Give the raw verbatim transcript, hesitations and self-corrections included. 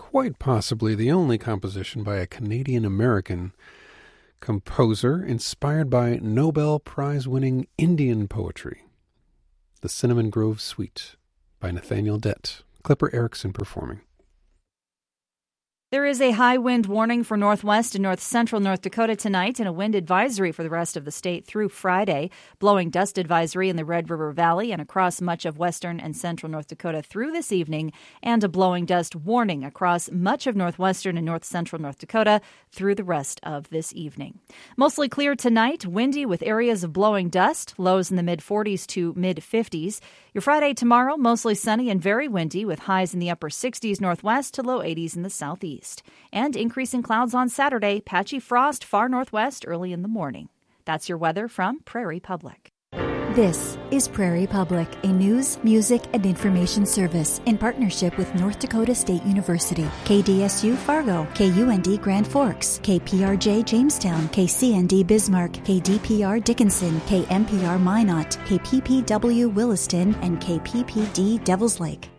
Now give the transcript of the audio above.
quite possibly the only composition by a Canadian-American composer inspired by Nobel Prize-winning Indian poetry. The Cinnamon Grove Suite by Nathaniel Dett. Clipper Erickson performing. There is a high wind warning for northwest and north central North Dakota tonight and a wind advisory for the rest of the state through Friday. Blowing dust advisory in the Red River Valley and across much of western and central North Dakota through this evening, and a blowing dust warning across much of northwestern and north central North Dakota through the rest of this evening. Mostly clear tonight, windy with areas of blowing dust, lows in the mid forties to mid fifties. Your Friday tomorrow, mostly sunny and very windy with highs in the upper sixties northwest to low eighties in the southeast. And increasing clouds on Saturday, patchy frost far northwest early in the morning. That's your weather from Prairie Public. This is Prairie Public, a news, music, and information service in partnership with North Dakota State University, K D S U Fargo, K U N D Grand Forks, K P R J Jamestown, K C N D Bismarck, K D P R Dickinson, K M P R Minot, K P P W Williston, and K P P D Devils Lake.